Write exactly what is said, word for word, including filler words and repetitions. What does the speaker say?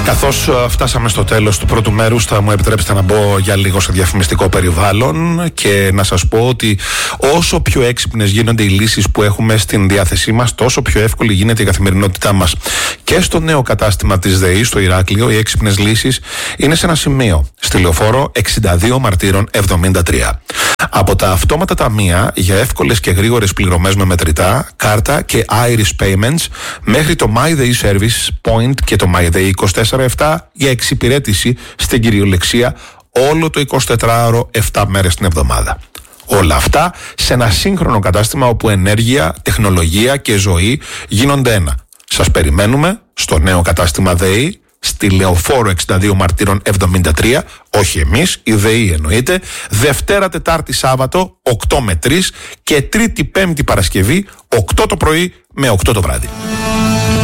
Καθώς φτάσαμε στο τέλος του πρώτου μέρους, θα μου επιτρέψετε να μπω για λίγο σε διαφημιστικό περιβάλλον και να σας πω ότι όσο πιο έξυπνες γίνονται οι λύσεις που έχουμε στην διάθεσή μας, τόσο πιο εύκολη γίνεται η καθημερινότητά μας. Και στο νέο κατάστημα της ΔΕΗ, στο Ηράκλειο, οι έξυπνες λύσεις είναι σε ένα σημείο, στη Λεωφόρο εξήντα δύο Μαρτύρων εβδομήντα τρία. Από τα αυτόματα ταμεία για εύκολες και γρήγορες πληρωμές με μετρητά, κάρτα και Iris Payments, μέχρι το MyDay Service Point και το MyDay είκοσι τέσσερα επτά για εξυπηρέτηση στην κυριολεξία όλο το εικοσιτετράωρο, επτά μέρες την εβδομάδα. Όλα αυτά σε ένα σύγχρονο κατάστημα όπου ενέργεια, τεχνολογία και ζωή γίνονται ένα. Σας περιμένουμε στο νέο κατάστημα ΔΕΗ, στη Λεωφόρο εξήντα δύο Μαρτύρων εβδομήντα τρία, όχι εμείς, η ΔΕΗ εννοείται, Δευτέρα, Τετάρτη, Σάββατο, οκτώ με τρεις και Τρίτη, Πέμπτη, Παρασκευή, οκτώ το πρωί με οκτώ το βράδυ.